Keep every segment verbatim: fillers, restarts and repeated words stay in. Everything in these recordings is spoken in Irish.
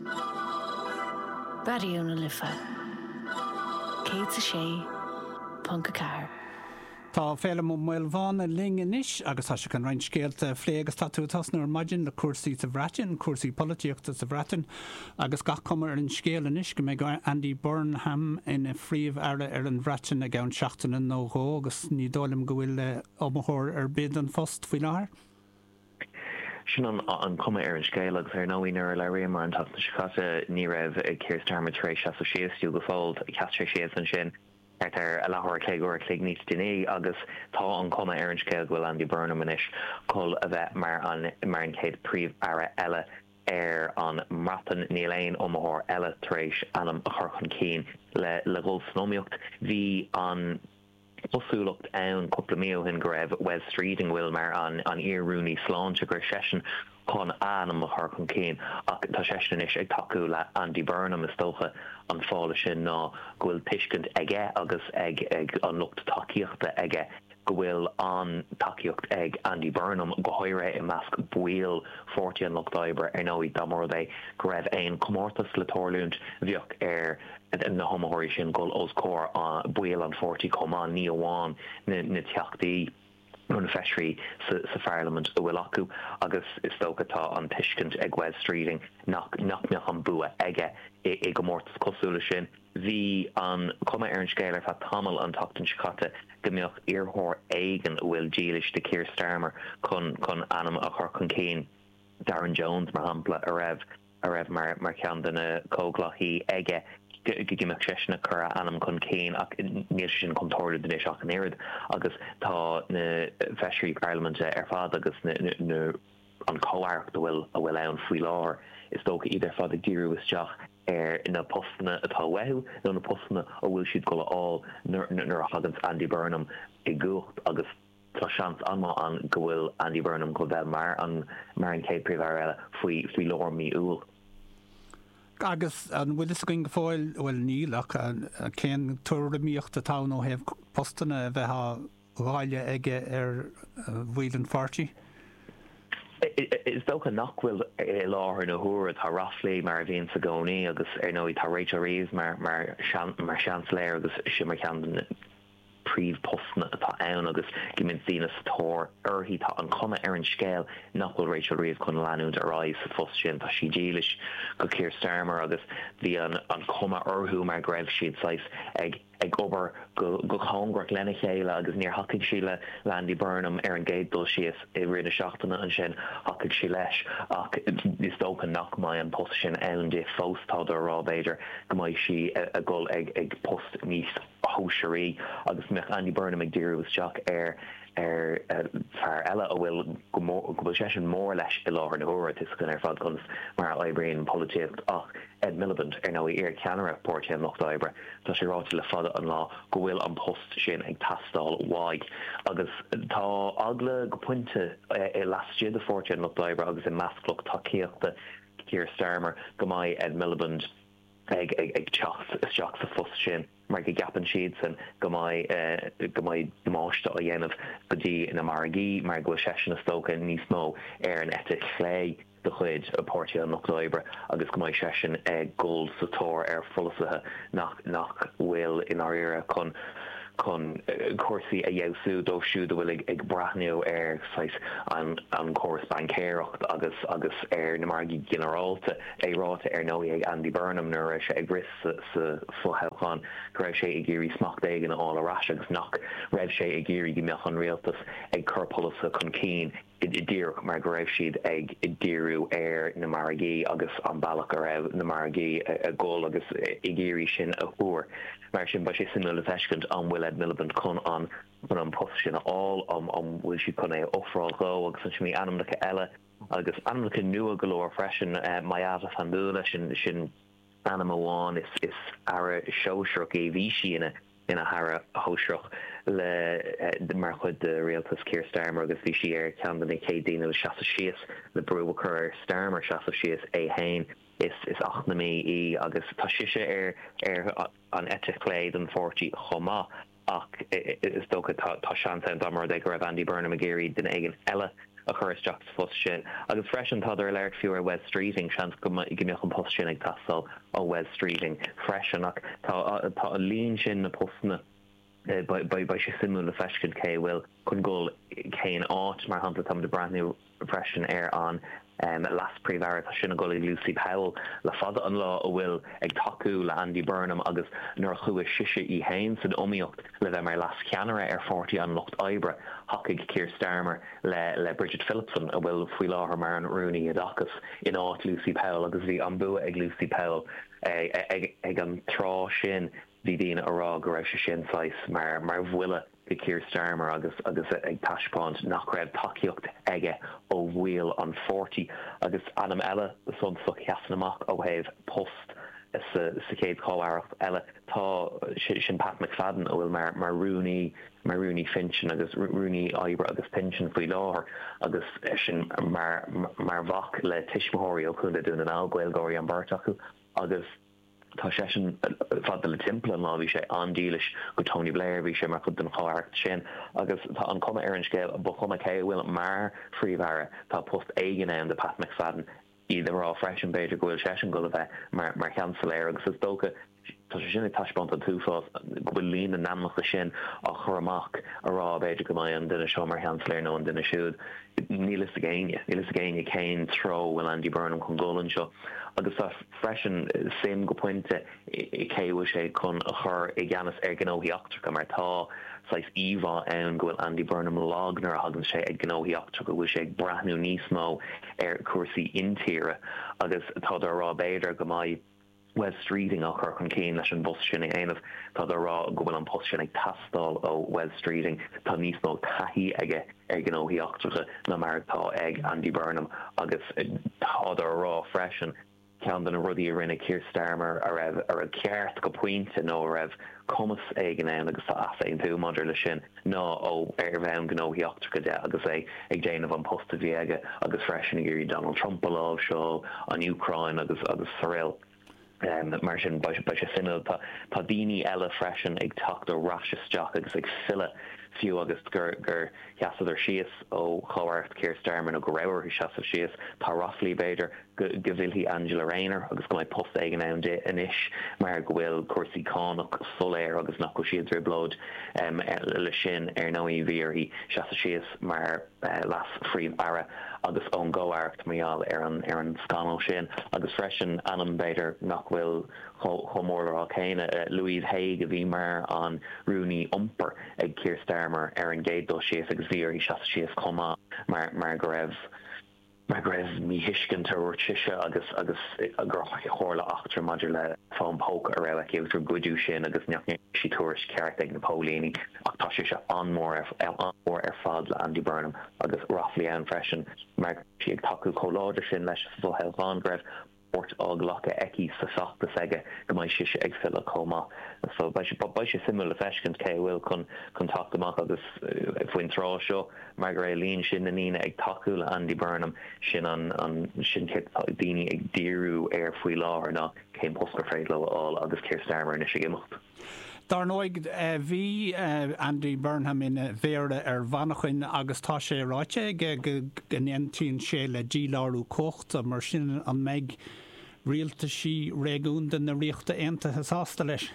Barúna lifa. Cé a sé, Punca Car. Tá féle mo muilháin a ling inis agus tá se can rein scéalta phléagus tatútasna ar maidin le cuasaí sa bhreatin, cuasaí políochta sa bhreatin agus gach cumar ar an scéal inis go méid Andy Burnham ina phríomh aire ar an bhreatin a gceann seachtainna nóghó agus ní dólam go bhfuil ómthóir ar bid an fost faoi láthair. Sin an an cuma ar an scéal agus ar nóí nuair le réim mar an tata sicata ní raibh Keir Starmer tar éis a séasú go fáil ceastra séas an sin ar a lethir clé go clé níos duine agus tá an cuma ar an scéal bhfuil Andy Burnham inis cul a bheith mar an mar an céad príomh aire eile ar an mratan níléon ómthóir eile tar éis anam a chur chun cín le le ghol snómiocht bhí an Osúlacht ann couple mío hin go raibh Wes Streeting bhfuil mar an an iarúní sláinte gur sesin chun anam a chur chun cín ach tá sesin is ag taú le Andy Burnham is tócha an fála sin ná go bhfuil tuiscint aige agus ag ag an lucht takeíochta aige go bhfuil an takeíocht ag Andy Burnham go háire i measc buil forty an lucht oibre ar nóí damór é go raibh aon comórtas le tórlúnt bheoch ar na homóirí sin go os cór a buil an forty comá ní amháin na na teachtaí nó na feisirí sa sa Parliament a bhfuil acu agus is tóchatá an tuiscint ag Wes Streeting nach nach meach an bua aige i go mórtas cosúla sin hí an cuma ar an scéal ar fa tamil an tachtain sicata go mbeadh iarthóir éigen bhfuil dílis de Keir Starmer chun chun anam a chur chun cín Darren Jones mar hampla a raibh a raibh mar mar cean duna cóglachaí aige gimeach sena chur anam chun céin ach níl sin contóir den éis ach an éad agus tá na feisirí Parliament ar fad agus na an cóhaircht a bhfuil a bhfuil ann faoi láthair is tócha idir fad ag díriú isteach ar na postna atá wehu nó na postna ó bhfuil siad go á nuair a hagans Andy Burnham i gcucht agus tá seans anma an go bhfuil Andy Burnham go bheith mar an mar an céad príomh eile faoi faoi láthair mí úl. Agus an bhfuil is going go fáil bhfuil níl ach cén tuair míocht a tá ó hebh postanna a bheith bháile aige ar bhuiil an forty. Is dócha nachhfuil i láthair na thuair tá raflaí mar a bhíon sa gcónaí agus ar nó tá Rachel Reeves mar mar mar seansléir agus si mar cean príomh postna atá ann agus giminn sínas tóir orthaí tá an cuma ar an scéal nachhfuil Rachel Reeves chun leanúd ar ráis sa fós sin tá si dílis go Keir Starmer agus bhí an an cuma orthú mar go raibh siad sais ag ag obair go go chágrach lena chéile agus níor hacaigh sí le Andy Burnham ar an géad dul sios i rinne seachtainna an sin hacaigh sí leis ach is dócha nach mai an post sin ann de fóstá do rá beidir go mbeidh si a gol ag ag post níos hóisiirí agus meach Andy Burnham ag díriú isteach ar ar fear eile a bhfuil go bhfuil sé sin mór leis i láthair na thuair is gon ar fad guns mar oibríonn polítíocht ach Ed Miliband ar nó ar ceanara Portéan Locht Oibre tá sé ráte le fada an lá go bhfuil an post sin ag tastáil waig agus tá agla go puinte i lastíad a Portéan Locht Oibre agus i measclach takeíochta Keir Starmer go mbeidh Ed Miliband ag ag ag teach teach sa fós sin mar go gapan siad san go mbeidh go mbeidh demáiste a dhéanamh go dtí ina margaí mar go sesin na stócha níos mó ar an etic chlé de chuid a Portéan Locht Oibre agus go mbeidh sesin ag gol sa tóir ar folasathe nach nach bhfuil in our éire chun chun cuasaí a dheabhsú dó siúd bhfuil ag ag brathnú ar an an córas bancéireacht agus agus ar na margaí generalta é ráta ar nóí ag Andy Burnham nuair sé ag bris sa futheáin go raibh sé ag géirí smacht éigen á arás agus nach raibh sé ag géirí go meach an réaltas ag churpolasa chun cín i ddír mar go raibh siad ag i ddíriú ar na margaí agus an bailach a raibh na margaí a ggóil agus i géirí sin a thuair mar sin ba sé sin le feiscint an bhfuil Ed Miliband chun an chun an post sin aáil an an bhfuil si chun é ofráil go agus san mí anamlacha eile agus anamlacha nua golóir freisin mai áta fan dúla sin sin anam amháin is is ara seoisireach é bhí sína ina hara hóisireach le mar chud de réaltas Keir Starmer agus bhí si ar cean den cé daine le seasa síos le brú chur Starmer seasa síos é hain is is ach na mí í agus tá siise ar ar an etic léid an forty chomá ach is dócha tá seanta an damar ag go raibh Andy Burnham a géirí den éigen eile a churis Jack fus sin. Agus freisin tá ar leir fiú ar West Streeting sean go gimioch an post sin ag tastal ó West Streeting freisin ach tá tá a líon sin na postna Uh, by by by she simú le fescin cé bhfuil chun ggóil céin áit mar hapla tam de brandniú freisin ar an um, las príomhhar tá sinna ggóil Lucy Powell le fada an lá a bhfuil ag taú le Andy Burnham agus nuair chuaigh siise í hain san omíocht le bheith mar las ceanara ar forty an Locht Ibre hacaigh Keir Starmer le le Bridget Phillipson a bhfuil faoi láthair mar an Rooney adachas in áit Lucy Powell agus bhí an bua ag Lucy Powell ag, ag, ag an trá sin Bhí dína ará go raibh sé sin sais mar mar bhuiile go Keir Starmer agus agus ag taiispáint nach raibh takeíocht aige ó bhfuil an forty agus anam eile son so ceasan amach ó haibh post sa sa céad cáhaireacht eile tá sin Pat McFadden ó bhfuil mar mar Rooney mar Rooney Finchin agus Rooney Ibre agus Pinchin faoi láthair agus sin mar mar bhach le tiismóirí ó chunda dún an ághailgóirí an bhart acu agus tá sé sin fad le timpplain lá bhí sé andílis go Tony Blair bhí sé mar chud den cháart sin agus tá an cuma ar an scéil a chuma cé bhfuil mar phríomhhara tá post éigen an de Pat McFadden iad rá freisin beidir gohfuil sé sin go a bheith mar mar cheansaléir agus is dócha tá sé sinna taiispáint an túfás bhfuil líon an namlacha sin a chur amach a rá beidir go maiid an duine seo mar cheansaléir nó an duine siúd nílas a géine nílas a géine céin tro bhfuil Andy Burnham chun ggólann seo agus tá freisin sim go pointe i céhfuil sé chun a chur i gceannas ar gnóthaíochtracha mar tá sais Eva ann gohfuil Andy Burnham lágnar a hagann sé ag gnóthaíochtracha bhfuil sé ag brathnú níos mó ar cuasaí intíre agus tá rá beidir go maiid West Streeting a chur chun céin leis an bus sin ag aanamh tá rá go bhfuil an post sin ag tastáil ó West Streeting tá níos mó taithí aige ar gnóthaíochtracha na mar tá ag Andy Burnham agus tá rá freisin cean den a rudí a rinne Keir Starmer a raibh ar a ceart go pointe nó a raibh cumas ag an agus tá asaon tú madidir le sin ná ó ar bheith gnóthaíochtracha de agus é ag déanamh an posta bhí aige agus freisin gurí Donald Trump a lá seo an Ucrain agus agus Sorel. Um, mar sin ba se sinna tá daoine eile freisin ag tacht ó raisteach agus ag fille fiú agus gur gur cheasaidir sios ó chohairt Keir Starmer nó go raibhir hí seaamh sios tá raflí beidir go bhfuilhí Angela Rayner agus go mbeidh post ag an ann de inis mar go bhfuil cuasaí cánach soléir agus nach go siad driblóid um, le sin ar nóí bhíor hí seaamh sios mar uh, las phríomhhara agus ón ggóhairt méall ar an ar an scanal sin agus freisin anam beidir nach bhfuil chomórrá chéine uh, Louise Haig a bhí mar an Rooney umper ag Keir Starmer ar an géaddó sios agus bhíor hí seaamh sios comá mar mar go raibh mar go raibh mí hiiscin tar tiise agus agus gur chóirla achtar maidir le fám póca a raibh ag tar goidú sin agus neachne si tuairis ceart ag Napólíní ach tá sé se anmór anmór ar fad le Andy Burnham agus raflí an freisin mar si ag taú choláidir sin leis so heilbhán greibh ort aglacha eici sa seachtas aige go mbeidh siise ag fila comá so ba sé simú le feiscint cé bhfuil chun chun tacht amach agus faoin trá seo mar go raibh líon sin na níine ag taú le Andy Burnham sin an an sin daoine ag díriú ar faoi láthair ná céim postcar fréid le bháil agus Keir Starmer in sé gimimecht. Dar nóid bhí Andy Burnham in bhéire ar bhanachchuin agus tá sé ráite gnéontíonn sé le díláú cocht a mar sin an méid rialta sí réún den na riochta aontathe sásta leis.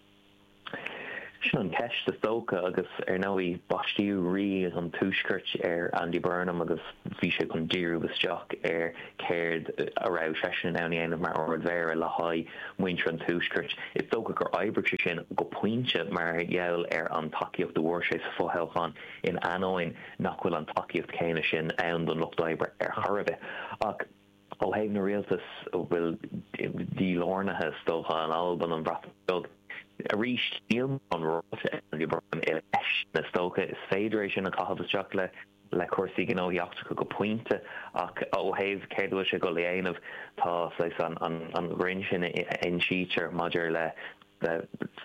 Sin an ceist is dócha agus ar nóí baistíú rí an túiscirt ar Andy Burnham agus bhí sé chun díú isteach ar céird a raibh freisin an aanamh mar or bhéir le haid muintre an túiscirt. Is dócha gur oibre sin go pointe mar dheall ar an takeíocht do bhhuair sé sa fótheilchan in anóin nach bhfuil an takeíocht céine sin ann don Locht Ibre ar thorabh ach ó héh na rialtas bhfuil dílórnathe stócha an Alban an bhreathbeag a rí stíl an ráte Andy Burnham i leis na stócha is féidir sin a cahabhasteach le le cuasaí gnóthaíochtracha go pointe ach ó héh céadúil sé go léanamh tá an an an grin sin in sítear maidir le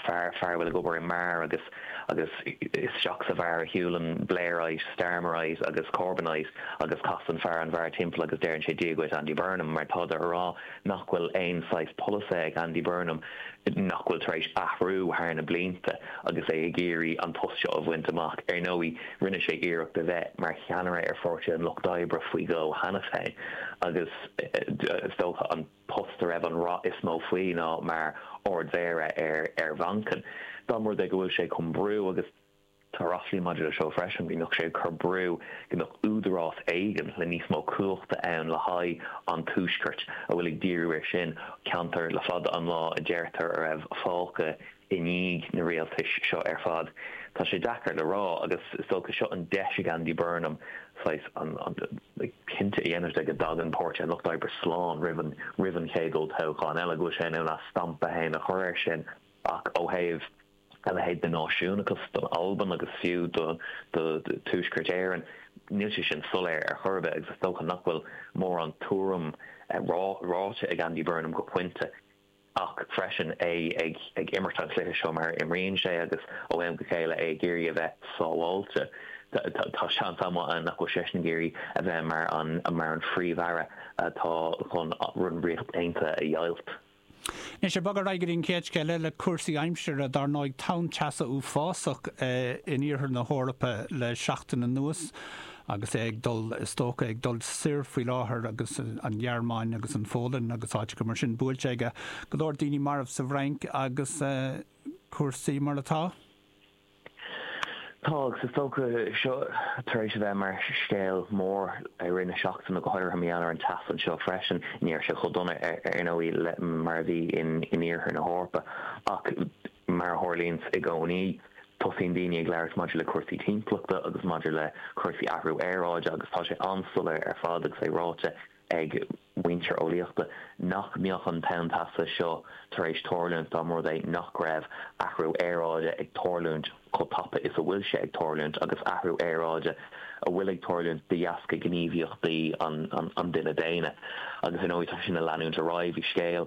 fear fear bhfuil go bar in mar agus agus is seach sa bhar Hewlin Blairite, Starmerite agus Corbynite agus Costan fear an bhar timppla agus déireann sé díaghaid Andy Burnham mar tá ará nach bhfuil aon sais policy ag Andy Burnham nach bhfuil tar éis ahrú thar na blianta agus é ag géirí an postse a bhaint amach ar nóí rinne sé iireach de bheith mar cheanara ar forte an Loch Dibre faoi go hena fé agus stocha an post a raibh an rá is mó faoi ná mar ordmhéire ar ar bhancan. Dámór de go bhfuil sé chun brú agus tá raflí maidir a seo freisin bhí nach sé chu brú go nach údarrás éigen le níos mó cuachta ann le haid an túisceart a bhfuil ag díú ar sin ceantar le fad an lá a déirtar a raibh fáilce iníg na réaltais seo ar fad. Tá sé dechar le rá agus socha seo an deise Andy Burnham sais an an cinnte dhéanamh ag a dagan páirte an Loch Dibre slán rivan rivan chédul toáin eile go sé na stampa héin a choir sin ach ó thaobh a héad den náisiúnachas don Alban agus fiú do do túisceart éireann níl sé sin soléir ar chorbe agus stocha nach bhfuil mór an túram ráte ag Andy Burnham go puinte ach freisin é ag ag immertá léthe seo mar imríonn sé agus ó bhéim go chéile é géirí a bheith sáháilte tá sean sama an nach go séisna géirí a bheith mar an mar an phríomhhara tá chun run riocht aonta a dheilt. Nes sé bagad aigeín céit ceile le cuasaí aimseire dar náid town teasa ú fásach in íorthar na hórappa le seachtain na nuas agus é ag dul stócha ag dul sir faoi láthair agus an Ghearmáin agus an Fólan agus áite go mar sin búilte aige go leor daoine marmh sa bhrainc agus cuasaí mar atá. Tá agus is tócha seo tar éis bheith mar scéal mór a rinne seachtain go háir hamíannar an tasan seo freisin níor se chodonna ar nóí le mar bhí in íorthar na hórpa ach mar Hórlíns i gcónaí tosín daine ag leir maidir le cuasaí timplachta agus maidir le cuasaí ahrú éráide agus tá sé ansulla ar fád agus é ráte ag winter óíochta nach mioch an town tasa seo tar éis Torlúnt dá mór é nach raibh ahrú éráide ag Torlúnt có tapa is a bhfuil sé ag Torlúnt agus ahrú éráide a bhfuil ag Torlúnt diasca gníomhíochtaí an an duine déine agus in óítá sin na leanúnt a raibh i scéal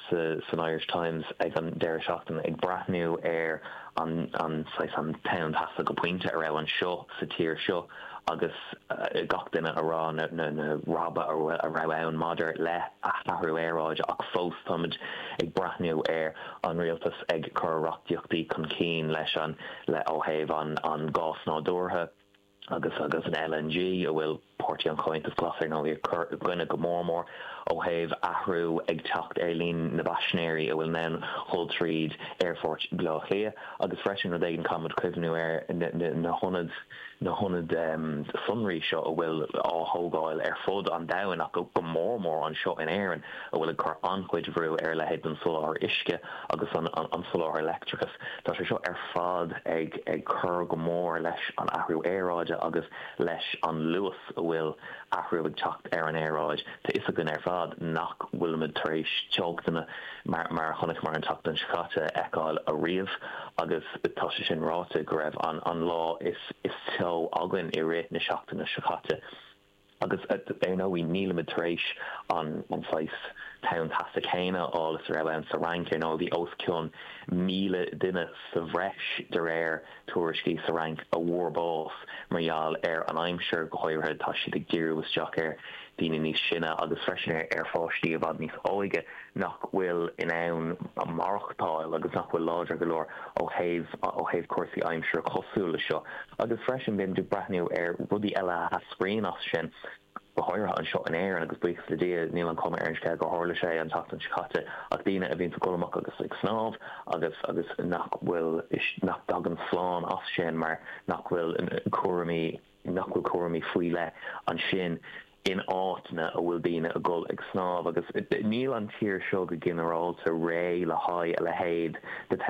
san Irish Times ag an deir seachtain ag brathnú ar an an an town tasa go puinte a raibh an seo sa tír seo agus gach duine a rá na na rabba a raibh ann madidir le ahrú éráide ach fós táid ag brathnú ar an rialtas ag chorráchtaíochtaí chun cín leis an le ó thaobh an an gás nádúrtha agus agus an L N G a bhfuil pórtaí an chointas glasar nó bhí gine go mór mór ó thaobh ahrú ag teacht ar lín na Baisnéirí a bhfuil nen Hull Tríd Airfort Blachlia agus freisin a d éigen cumad cuimhnú ar na honad na honad um, sunraí seo a bhfuil áthógáil ar fud an dahan ach go go mór mór an seo in éireann a bhfuil chu anchuid bhrú ar le héad an solar isce agus an, an, an solar electricus. Tá sé seo ar fad ag ag chur go mór leis an ahrú éráide agus leis an luas a bhfuil ahrú ag teacht ar an éráid. Tá is a gun ar fad nach bhfuil mid tar éis teachtainna mar mar chonig mar an teacht an scate eáil a riamh agus tá sé sin ráte go raibh an an lá is is so agan i ré na seachtainna scate agus é nó bhí nílamid tar éis an an sais town tasa chéine álas a raibh an sa rank ar nó bhí os ciún míle duine sa bhreis de réir tuairiscí sa rank a bhórbás margheall ar an aimseir go háirthe tá siad ag díú isteach ar daoine níos sinne agus freisin ar fáistí a bhd níos óige nach bhfuil in ann a marachtáil agus nach bhfuil láidir go leor ó thaobh ó thaobh cuasaí aimseir cosúla seo agus freisin bíonn du brathnú ar rudí eile a scrín as sin go háirthe an seo in éir agus buchas le dé níl an com airce go hála sé an teacht an scate ach daine a bhíonn golamach agus ag snáb agus agus nach bhfuil nach dagan sláán as sin mar nach bhfuil cuairimí nach bhfuil cuairimí faoi le an sin in áitna a bhfuil daine a gul ag snáb agus níl an tír seo go generaráilte ré le haid le héad de